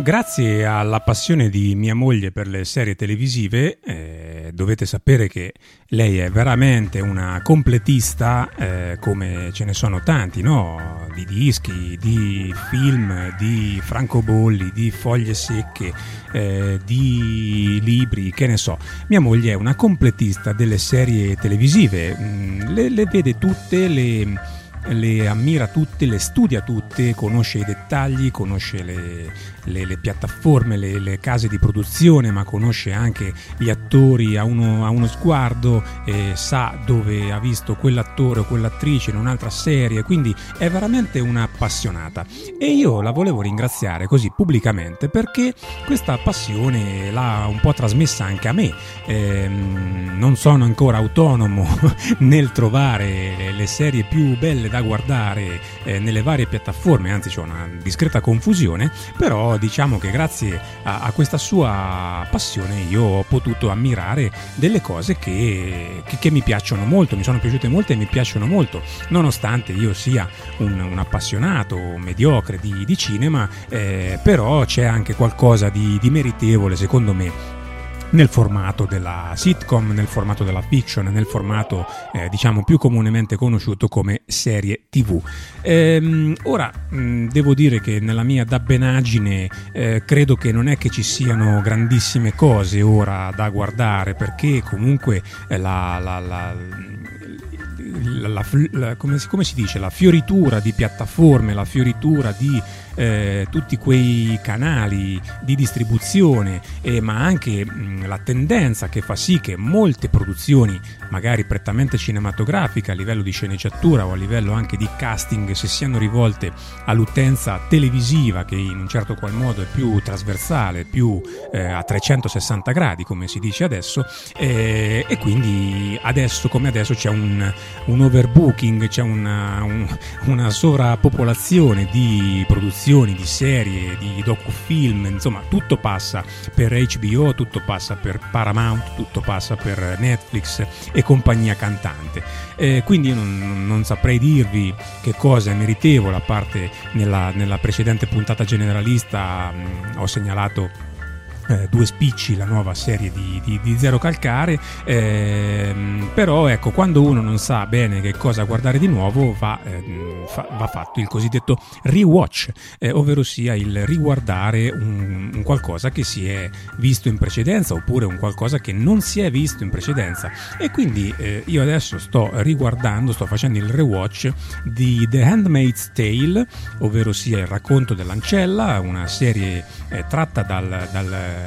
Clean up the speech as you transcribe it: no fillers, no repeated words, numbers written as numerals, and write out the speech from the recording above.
Grazie alla passione di mia moglie per le serie televisive, dovete sapere che lei è veramente una completista, come ce ne sono tanti, no? Di dischi, di film, di francobolli, di foglie secche, di libri, che ne so. Mia moglie è una completista delle serie televisive, le vede tutte, le ammira tutte, le studia tutte, conosce i dettagli, conosce le piattaforme, le case di produzione, ma conosce anche gli attori a uno sguardo, e sa dove ha visto quell'attore o quell'attrice in un'altra serie, quindi è veramente una appassionata. E io la volevo ringraziare così pubblicamente perché questa passione l'ha un po' trasmessa anche a me. Non sono ancora autonomo nel trovare le serie più belle da guardare nelle varie piattaforme, anzi c'ho una discreta confusione, però diciamo che grazie a questa sua passione io ho potuto ammirare delle cose che mi piacciono molto, mi sono piaciute molto e mi piacciono molto, nonostante io sia un appassionato mediocre di cinema, però c'è anche qualcosa di meritevole secondo me nel formato della sitcom, nel formato della fiction, nel formato diciamo più comunemente conosciuto come serie TV. Ora devo dire che nella mia dabbenaggine credo che non è che ci siano grandissime cose ora da guardare, perché comunque come si dice, la fioritura di piattaforme, la fioritura di tutti quei canali di distribuzione, ma anche la tendenza che fa sì che molte produzioni magari prettamente cinematografiche a livello di sceneggiatura o a livello anche di casting, se siano rivolte all'utenza televisiva, che in un certo qual modo è più trasversale, più a 360 gradi come si dice adesso, e quindi adesso come adesso c'è un overbooking, c'è una sovrappopolazione di produzioni, di serie, di docufilm, insomma tutto passa per HBO, tutto passa per Paramount, tutto passa per Netflix e compagnia cantante, quindi io non saprei dirvi che cosa è meritevole, a parte nella precedente puntata generalista ho segnalato Due spicci, la nuova serie di Zero Calcare, però ecco, quando uno non sa bene che cosa guardare di nuovo va fatto il cosiddetto rewatch, ovvero sia il riguardare un qualcosa che si è visto in precedenza oppure un qualcosa che non si è visto in precedenza, e quindi io adesso sto facendo il rewatch di The Handmaid's Tale, ovvero sia il racconto dell'ancella, una serie tratta dal